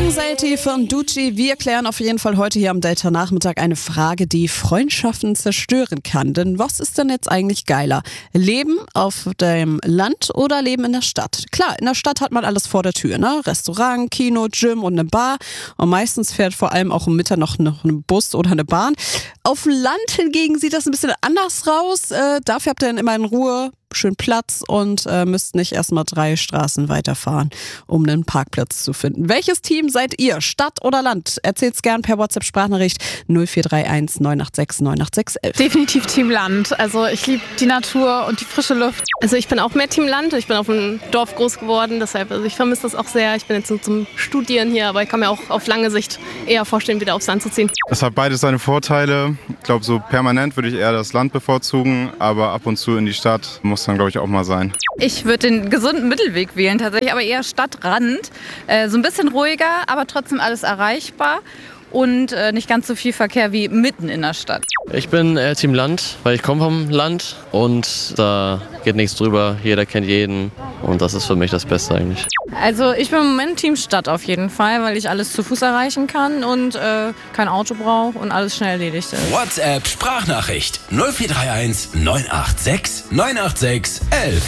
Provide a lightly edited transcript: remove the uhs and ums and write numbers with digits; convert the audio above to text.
Anxiety von Ducci. Wir klären auf jeden Fall heute hier am Delta-Nachmittag eine Frage, die Freundschaften zerstören kann. Denn was ist denn jetzt eigentlich geiler? Leben auf dem Land oder Leben in der Stadt? Klar, in der Stadt hat man alles vor der Tür, ne? Restaurant, Kino, Gym und eine Bar. Und meistens fährt vor allem auch um Mittag noch ein Bus oder eine Bahn. Auf dem Land hingegen sieht das ein bisschen anders raus. Dafür habt ihr dann immer in Ruhe schön Platz und müsst nicht erstmal 3 Straßen weiterfahren, um einen Parkplatz zu finden. Welches Team seid ihr? Stadt oder Land? Erzählt's gern per WhatsApp-Sprachnachricht 0431 986 986 11. Definitiv Team Land. Also ich liebe die Natur und die frische Luft. Also ich bin auch mehr Team Land. Ich bin auf einem Dorf groß geworden, deshalb, also ich vermisse das auch sehr. Ich bin jetzt nur zum Studieren hier, aber ich kann mir auch auf lange Sicht eher vorstellen, wieder aufs Land zu ziehen. Es hat beides seine Vorteile. Ich glaube, so permanent würde ich eher das Land bevorzugen, aber ab und zu in die Stadt muss dann, glaube ich, auch mal sein. Ich würde den gesunden Mittelweg wählen tatsächlich, aber eher Stadtrand. So ein bisschen ruhiger, aber trotzdem alles erreichbar und nicht ganz so viel Verkehr wie mitten in der Stadt. Ich bin Team Land, weil ich komme vom Land und da geht nichts drüber. Jeder kennt jeden und das ist für mich das Beste eigentlich. Also ich bin im Moment Team Stadt auf jeden Fall, weil ich alles zu Fuß erreichen kann und kein Auto brauche und alles schnell erledigt ist. WhatsApp Sprachnachricht 0431 986 986 11.